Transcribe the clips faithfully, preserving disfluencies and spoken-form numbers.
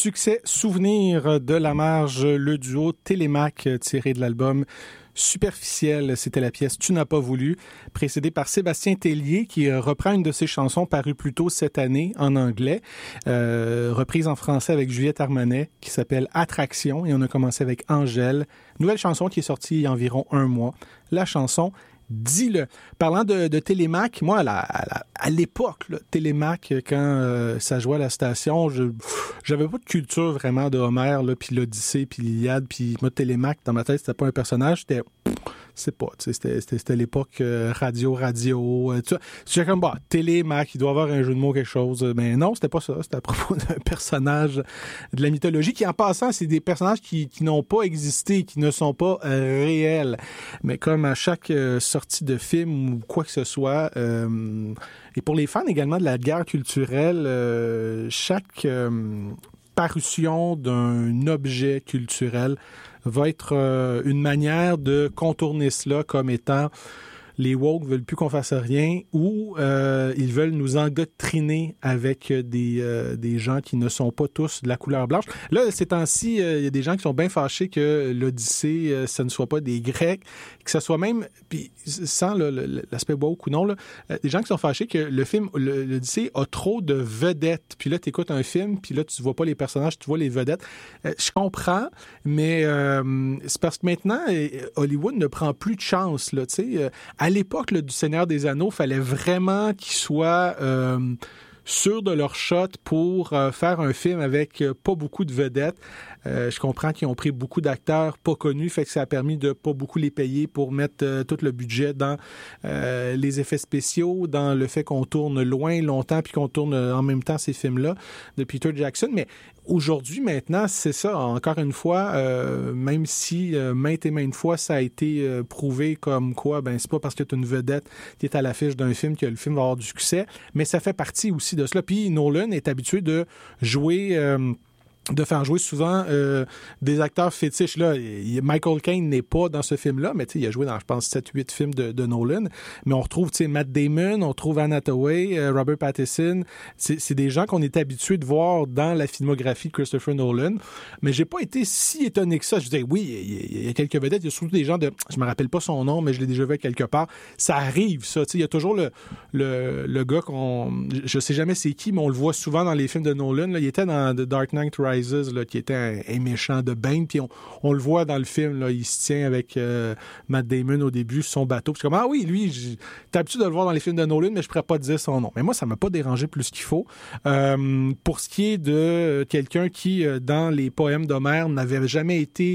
succès Souvenir de la marge, le duo Télémac tiré de l'album Superficiel, c'était la pièce Tu n'as pas voulu, précédée par Sébastien Tellier qui reprend une de ses chansons parues plus tôt cette année en anglais, euh, reprise en français avec Juliette Armanet qui s'appelle Attraction, et on a commencé avec Angèle, nouvelle chanson qui est sortie il y a environ un mois, la chanson Dis-le. Parlant de, de Télémac, moi, à, la, à, la, à l'époque, là, Télémac, quand euh, ça jouait à la station, je j'avais pas de culture vraiment de Homer, là, puis l'Odyssée, puis l'Iliade, puis moi, Télémac, dans ma tête, c'était pas un personnage, c'était... C'est pas, tu sais, c'était, c'était, c'était l'époque euh, radio, radio, euh, tu vois. J'étais comme, bah, Télémac, il doit avoir un jeu de mots, quelque chose. Mais non, c'était pas ça. C'était à propos d'un personnage de la mythologie qui, en passant, c'est des personnages qui, qui n'ont pas existé, qui ne sont pas euh, réels. Mais comme à chaque euh, sortie de film ou quoi que ce soit, euh, et pour les fans également de la guerre culturelle, euh, chaque euh, parution d'un objet culturel va être euh, une manière de contourner cela comme étant les woke veulent plus qu'on fasse rien ou euh, ils veulent nous endoctriner avec des, euh, des gens qui ne sont pas tous de la couleur blanche. Là, ces temps-ci, il euh, y a des gens qui sont bien fâchés que l'Odyssée, euh, ça ne soit pas des Grecs, que ça soit même, puis sans là, le, l'aspect woke ou non, là, euh, des gens qui sont fâchés que le film, le, l'Odyssée a trop de vedettes. Puis là, tu écoutes un film, puis là, tu vois pas les personnages, tu vois les vedettes. Euh, je comprends, mais euh, c'est parce que maintenant, Hollywood ne prend plus de chance, là, tu sais. Euh, À l'époque là, du Seigneur des Anneaux, il fallait vraiment qu'ils soient euh, sûrs de leur shot pour euh, faire un film avec euh, pas beaucoup de vedettes. Euh, je comprends qu'ils ont pris beaucoup d'acteurs pas connus, fait que ça a permis de pas beaucoup les payer pour mettre euh, tout le budget dans euh, les effets spéciaux, dans le fait qu'on tourne loin, longtemps, puis qu'on tourne en même temps ces films-là de Peter Jackson. Mais aujourd'hui, maintenant, c'est ça. Encore une fois, euh, même si euh, maintes et maintes fois ça a été euh, prouvé comme quoi, ben c'est pas parce que tu as une vedette qui est à l'affiche d'un film que le film va avoir du succès, mais ça fait partie aussi de cela. Puis Nolan est habitué de jouer... Euh, de faire jouer souvent euh, des acteurs fétiches. Là, Michael Caine n'est pas dans ce film-là, mais il a joué dans, je pense, sept huit films de, de Nolan. Mais on retrouve Matt Damon, on retrouve Anne Hathaway, euh, Robert Pattinson. C'est, c'est des gens qu'on est habitué de voir dans la filmographie de Christopher Nolan. Mais j'ai pas été si étonné que ça. Je disais, oui, il y, y a quelques vedettes. Il y a surtout des gens de... Je me rappelle pas son nom, mais je l'ai déjà vu quelque part. Ça arrive, ça. Il y a toujours le, le, le gars qu'on... Je sais jamais c'est qui, mais on le voit souvent dans les films de Nolan. Là. Il était dans The Dark Knight Rises. Là, qui était un, un méchant de Bane, puis on, on le voit dans le film, là, il se tient avec euh, Matt Damon au début sur son bateau, puis c'est comme, ah oui, lui, t'as l'habitude de le voir dans les films de Nolan, mais je pourrais pas te dire son nom. Mais moi, ça m'a pas dérangé plus qu'il faut. Euh, pour ce qui est de quelqu'un qui, euh, dans les poèmes d'Homère, n'avait jamais été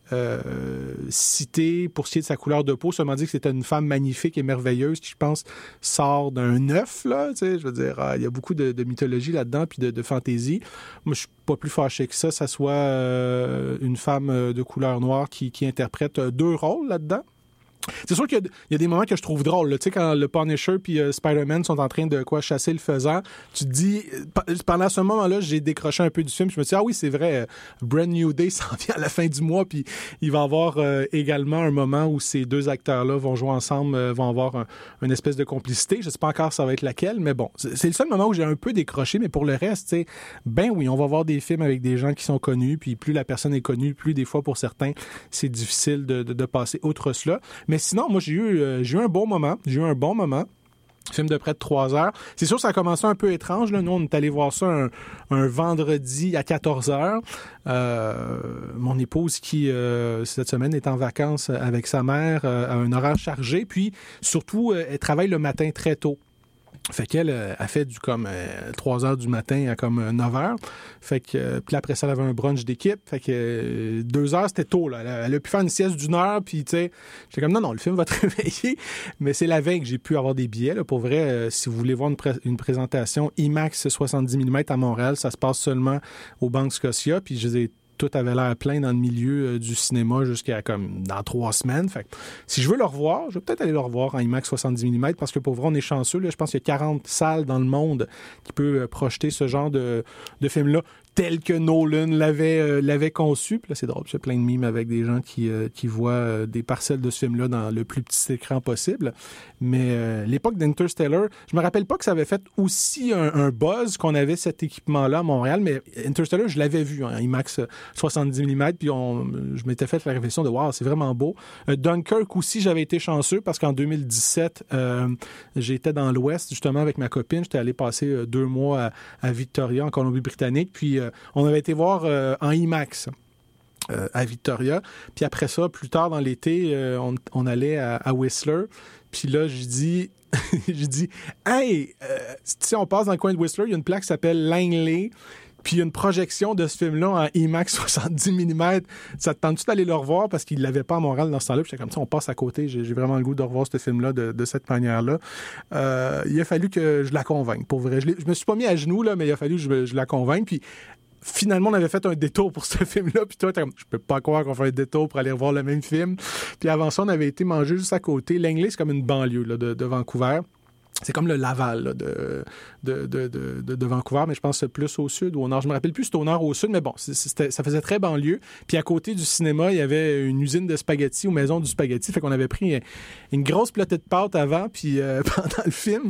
Euh, cité pour ce qui est de sa couleur de peau, seulement dit que c'était une femme magnifique et merveilleuse qui, je pense, sort d'un œuf, là, tu sais, je veux dire, il ah, y a beaucoup de, de mythologie là-dedans, puis de, de fantaisie. Moi, je suis pas plus fâché que ça, ça soit euh, une femme de couleur noire qui, qui interprète deux rôles là-dedans. C'est sûr qu'il y a, il y a des moments que je trouve drôles. Tu sais, quand le Punisher puis euh, Spider-Man sont en train de quoi chasser le faisant, tu te dis... Pendant ce moment-là, j'ai décroché un peu du film. Je me suis dit, ah oui, c'est vrai, euh, Brand New Day s'en vient à la fin du mois, puis il va y avoir euh, également un moment où ces deux acteurs-là vont jouer ensemble, euh, vont avoir un, une espèce de complicité. Je sais pas encore ça va être laquelle, mais bon, c'est, c'est le seul moment où j'ai un peu décroché, mais pour le reste, tu sais, ben oui, on va voir des films avec des gens qui sont connus, puis plus la personne est connue, plus des fois, pour certains, c'est difficile de, de, de passer outre cela. Mais sinon, moi, j'ai eu, euh, j'ai eu un bon moment. J'ai eu un bon moment. Film de près de trois heures. C'est sûr, ça a commencé un peu étrange. Là. Nous, on est allé voir ça un, un vendredi à quatorze heures. Euh, mon épouse, qui, euh, cette semaine, est en vacances avec sa mère, euh, a un horaire chargé. Puis, surtout, euh, elle travaille le matin très tôt. Fait qu'elle euh, a fait du comme euh, trois heures du matin à comme euh, neuf heures. Fait que euh, puis après ça, elle avait un brunch d'équipe. Fait que euh, deux heures, c'était tôt. Là. Elle, a, elle a pu faire une sieste d'une heure. Puis tu sais, j'étais comme non, non, le film va te réveiller. Mais c'est la veille que j'ai pu avoir des billets. Là. Pour vrai, euh, si vous voulez voir une, pré- une présentation IMAX soixante-dix millimètres à Montréal, ça se passe seulement au Banque Scotia. Puis je les ai tout avait l'air plein dans le milieu euh, du cinéma jusqu'à comme dans trois semaines. Fait que, si je veux le revoir, je vais peut-être aller le revoir en IMAX soixante-dix millimètres parce que pour vrai, on est chanceux. Là, je pense qu'il y a quarante salles dans le monde qui peuvent euh, projeter ce genre de, de film-là. tel que Nolan l'avait, euh, l'avait conçu. Puis là, c'est drôle, il y a plein de mimes avec des gens qui, euh, qui voient euh, des parcelles de ce film-là dans le plus petit écran possible. Mais euh, l'époque d'Interstellar, je me rappelle pas que ça avait fait aussi un, un buzz qu'on avait cet équipement-là à Montréal, mais Interstellar, je l'avais vu en hein, IMAX soixante-dix millimètres, puis on, je m'étais fait la réflexion de « Wow, c'est vraiment beau ». Euh, Dunkirk aussi, j'avais été chanceux parce qu'en deux mille dix-sept, euh, j'étais dans l'Ouest, justement, avec ma copine. J'étais allé passer euh, deux mois à, à Victoria, en Colombie-Britannique, puis euh, on avait été voir euh, en IMAX euh, à Victoria. Puis après ça, plus tard dans l'été, euh, on, on allait à, à Whistler. Puis là, j'ai dit, j'ai dit, hey, euh, tu sais, on passe dans le coin de Whistler, il y a une plaque qui s'appelle Langley. Puis il y a une projection de ce film-là en IMAX soixante-dix millimètres. Ça te tente-tu d'aller le revoir? Parce qu'il ne l'avait pas à Montréal dans ce temps-là. Puis j'étais comme ça, on passe à côté. J'ai, j'ai vraiment le goût de revoir ce film-là de, de cette manière-là. Euh, il a fallu que je la convainque, pour vrai. Je, je me suis pas mis à genoux, là, mais il a fallu que je, je la convainque. Puis finalement, on avait fait un détour pour ce film-là. Puis toi, t'es comme, je peux pas croire qu'on fait un détour pour aller revoir le même film. Puis avant ça, on avait été manger juste à côté. Langley, c'est comme une banlieue là, de, de Vancouver. C'est comme le Laval là, de, de, de, de, de, de Vancouver, mais je pense que c'est plus au sud ou au nord. Je me rappelle plus si c'était au nord ou au sud, mais bon, c'était, ça faisait très banlieue. Puis à côté du cinéma, il y avait une usine de spaghettis ou maison du spaghetti. Fait qu'on avait pris une grosse pelotée de pâte avant, puis euh, pendant le film,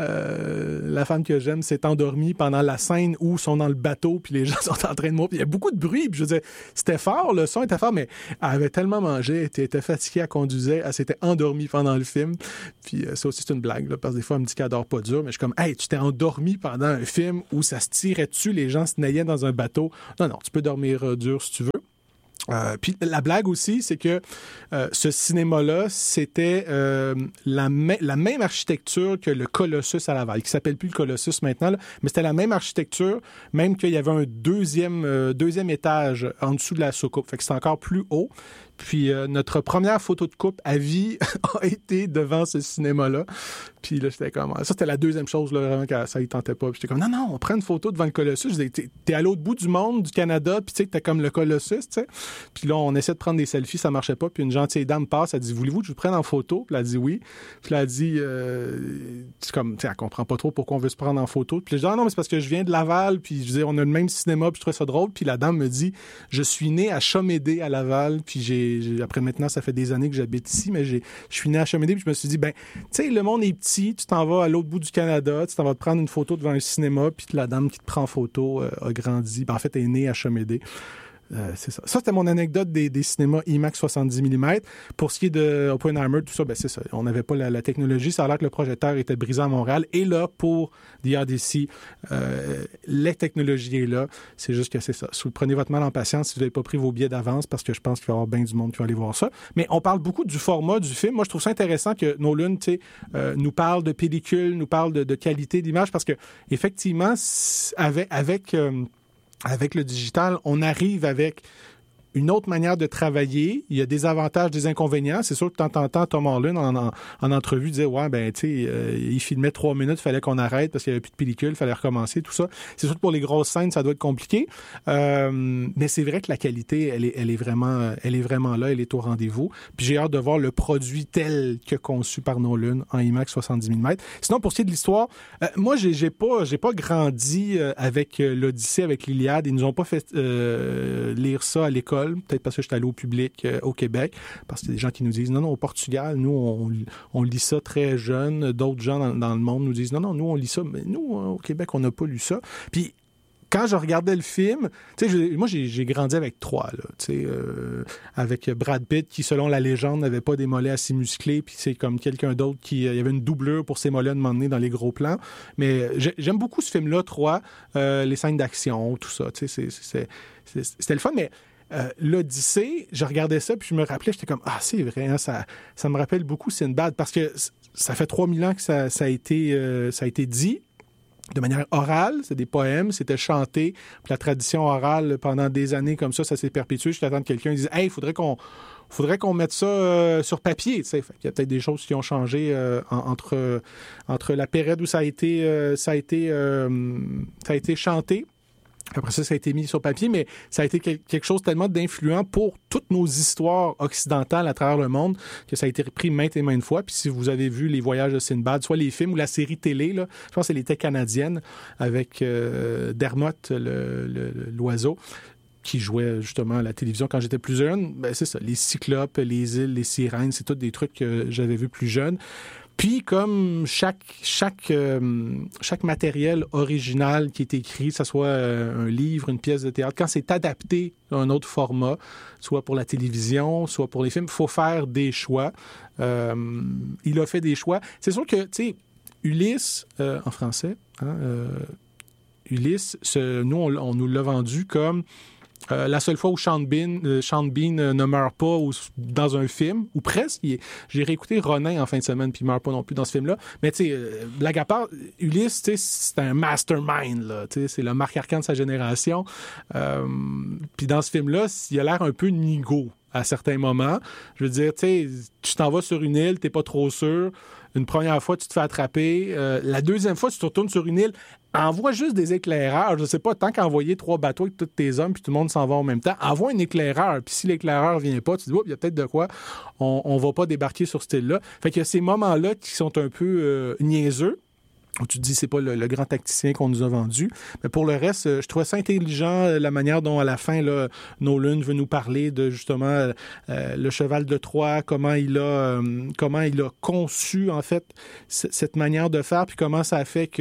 euh, la femme que j'aime s'est endormie pendant la scène où ils sont dans le bateau, puis les gens sont en train de mourir. Puis il y a beaucoup de bruit, puis je veux dire, c'était fort, le son était fort, mais elle avait tellement mangé, elle était, était fatiguée, elle conduisait, elle s'était endormie pendant le film. Puis euh, ça aussi, c'est une blague, là, parce que des fois, elle me dit qu'elle dort pas dur, mais je suis comme, hey, tu t'es endormi pendant un film où ça se tirait dessus, les gens se naillaient dans un bateau. Non, non, tu peux dormir euh, dur si tu veux. Euh, puis la blague aussi, c'est que euh, ce cinéma-là, c'était euh, la, me- la même architecture que le Colossus à Laval, qui s'appelle plus le Colossus maintenant, là, mais c'était la même architecture, même qu'il y avait un deuxième, euh, deuxième étage en dessous de la soucoupe. Fait que c'est encore plus haut. Puis euh, notre première photo de couple à vie a été devant ce cinéma-là. Puis là, j'étais comme... Ça, c'était la deuxième chose, là, vraiment, que ça ne tentait pas. Puis j'étais comme, non, non, on prend une photo devant le Colossus. Je disais, t'es, t'es à l'autre bout du monde, du Canada, puis tu sais, t'es comme le Colossus, tu sais. Puis là, on essaie de prendre des selfies, ça marchait pas. Puis une gentille dame passe, elle dit, voulez-vous que je vous prenne en photo? Puis elle dit oui. Puis là, elle dit, euh, c'est comme, tu sais, elle comprend pas trop pourquoi on veut se prendre en photo. Puis je dis, ah non, mais c'est parce que je viens de Laval, puis je dis, on a le même cinéma, puis je trouvais ça drôle. Puis la dame me dit, je suis né à Chomédé, à Laval, puis j'ai J'ai, après maintenant, ça fait des années que j'habite ici, mais j'ai, je suis né à Chomédé, puis je me suis dit, ben, tu sais, le monde est petit, tu t'en vas à l'autre bout du Canada, tu t'en vas te prendre une photo devant un cinéma, puis la dame qui te prend en photo euh, a grandi, ben, en fait, elle est née à Chomédé. Euh, c'est ça. Ça, c'était mon anecdote des, des cinémas IMAX soixante-dix millimètres. Pour ce qui est de Oppenheimer, tout ça, ben c'est ça. On n'avait pas la, la technologie. Ça a l'air que le projecteur était brisé à Montréal. Et là, pour The Odyssey, euh, la technologie est là. C'est juste que c'est ça. Prenez votre mal en patience si vous n'avez pas pris vos billets d'avance, parce que je pense qu'il va y avoir bien du monde qui va aller voir ça. Mais on parle beaucoup du format du film. Moi, je trouve ça intéressant que Nolan, tu sais, euh, nous parle de pellicule, nous parle de, de qualité d'image, parce que effectivement, avec... avec euh, Avec le digital, on arrive avec une autre manière de travailler. Il y a des avantages, des inconvénients. C'est sûr que de temps en temps, Tom Holland, en, en, en entrevue, disait « Ouais, ben, tu sais, euh, il filmait trois minutes, il fallait qu'on arrête parce qu'il n'y avait plus de pellicule, il fallait recommencer, tout ça. » C'est sûr que pour les grosses scènes, ça doit être compliqué. Euh, mais c'est vrai que la qualité, elle est, elle est vraiment, elle est vraiment là, elle est au rendez-vous. Puis j'ai hâte de voir le produit tel que conçu par Nolan en IMAX soixante-dix millimètres. Sinon, pour ce qui est de l'histoire, euh, moi, j'ai, j'ai pas, j'ai pas grandi euh, avec euh, l'Odyssée, avec l'Iliade. Ils nous ont pas fait euh, lire ça à l'école. Peut-être parce que je suis allé au public euh, au Québec, parce qu'il y a des gens qui nous disent non, non, au Portugal, nous, on, on lit ça très jeune. D'autres gens dans, dans le monde nous disent non, non, nous, on lit ça, mais nous, au Québec, on n'a pas lu ça. Puis, quand je regardais le film, tu sais, moi, j'ai, j'ai grandi avec trois, là, tu sais, euh, avec Brad Pitt, qui, selon la légende, n'avait pas des mollets assez musclés, puis c'est comme quelqu'un d'autre qui, il y avait une doublure pour ses mollets à un moment donné dans les gros plans. Mais j'aime beaucoup ce film-là, trois, euh, les scènes d'action, tout ça, tu sais, c'est, c'est, c'est, c'était le fun, mais Euh, l'Odyssée, je regardais ça, puis je me rappelais, j'étais comme, ah, c'est vrai, hein, ça, ça me rappelle beaucoup Sinbad, parce que ça fait trois mille ans que ça, ça, a été, euh, ça a été dit de manière orale, c'est des poèmes, c'était chanté, puis la tradition orale, pendant des années comme ça, ça s'est perpétué jusqu'à temps que quelqu'un dise « Hey, il faudrait qu'on... » faudrait qu'on mette ça euh, sur papier, tu sais. Il y a peut-être des choses qui ont changé euh, en, entre, entre la période où ça a été, euh, ça a été, euh, ça a été chanté, Après ça, ça a été mis sur papier, mais ça a été quelque chose tellement d'influent pour toutes nos histoires occidentales à travers le monde que ça a été repris maintes et maintes fois. Puis si vous avez vu les voyages de Sinbad, soit les films ou la série télé, là, je pense qu'elle était canadienne, avec euh, Dermot, le, le, l'oiseau, qui jouait justement à la télévision quand j'étais plus jeune, ben c'est ça, les cyclopes, les îles, les sirènes, c'est tous des trucs que j'avais vus plus jeune. Puis, comme chaque chaque euh, chaque matériel original qui est écrit, que ce soit euh, un livre, une pièce de théâtre, quand c'est adapté à un autre format, soit pour la télévision, soit pour les films, il faut faire des choix. Euh, il a fait des choix. C'est sûr que, tu sais, Ulysse, euh, en français, hein, euh, Ulysse, ce, nous, on, on nous l'a vendu comme... Euh, la seule fois où Sean Bean, euh, Sean Bean euh, ne meurt pas ou, dans un film, ou presque, est, j'ai réécouté Ronin en fin de semaine, puis il meurt pas non plus dans ce film-là. Mais tu sais, euh, blague à part, Ulysse, tu sais, c'est un mastermind, là. Tu sais, c'est le Marc Arcand de sa génération. Euh, puis dans ce film-là, il a l'air un peu nigo à certains moments. Je veux dire, tu sais, tu t'en vas sur une île, t'es pas trop sûr. Une première fois, tu te fais attraper. Euh, la deuxième fois, tu te retournes sur une île, envoie juste des éclaireurs. Je sais pas, tant qu'envoyer trois bateaux avec tous tes hommes, puis tout le monde s'en va en même temps, envoie un éclaireur. Puis si l'éclaireur vient pas, tu te dis, oh, il y a peut-être de quoi, on, on va pas débarquer sur cette île-là. Fait qu'il y a ces moments-là qui sont un peu euh, niaiseux, où tu te dis c'est pas le, le grand tacticien qu'on nous a vendu. Mais pour le reste, euh, je trouvais ça intelligent, euh, la manière dont à la fin, là, Nolan veut nous parler de justement euh, le cheval de Troie, comment il a euh, comment il a conçu en fait c- cette manière de faire, puis comment ça a fait que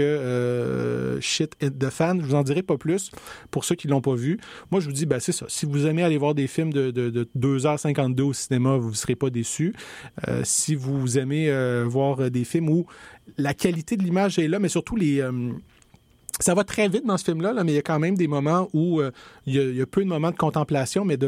euh, shit hit the fan. Je vous en dirai pas plus pour ceux qui l'ont pas vu. Moi, je vous dis, ben c'est ça. Si vous aimez aller voir des films de, de, de deux heures cinquante-deux au cinéma, vous ne serez pas déçus. Euh, si vous aimez euh, voir des films où la qualité de l'image est là, mais surtout les... Euh, ça va très vite dans ce film-là, là, mais il y a quand même des moments où euh, il, y a, il y a peu de moments de contemplation, mais de